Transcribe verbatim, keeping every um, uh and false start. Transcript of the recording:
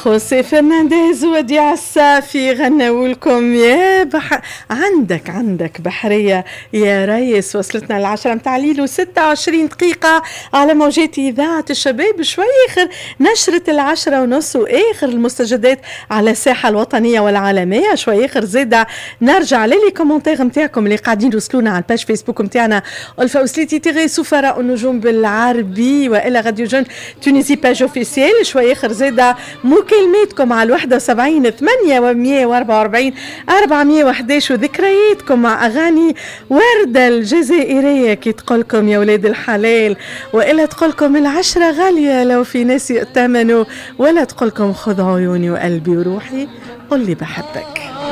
خوسي فرنانديز وديع السافي غنوا لكم يا بح... عندك عندك بحرية يا ريس. وصلتنا العشرة متاع الليل وستة وعشرين دقيقة على موجات إذاعة الشباب. شوي آخر نشرة العشرة ونص وآخر المستجدات على الساحة الوطنية والعالمية. شوي آخر زيادة نرجع للي كومنتير متاعكم اللي قاعدين يوصلونا على الباج فيسبوك متاعنا ألفا وسليتي تيغي سفراء النجوم بالعربي وإلى غاديو جون تونيزي باج اوفيسيال. شوي آخر زيادة مكالماتكم على الواحدة وسبعين ثمانية ومية واربعة واربعين أربعمية وحداش وذكرياتكم مع أغاني وردة الجزائرية كي تقولكم يا ولاد الحلال، وإلا تقولكم العشرة غالية لو في ناس يؤتمنوا، ولا تقولكم خذ عيوني وقلبي وروحي قل لي بحبك.